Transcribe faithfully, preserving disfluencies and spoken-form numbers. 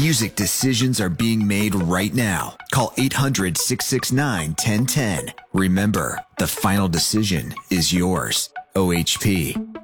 Music decisions are being made right now. Call eight hundred, six six nine, one oh one oh. Remember, the final decision is yours. O H P.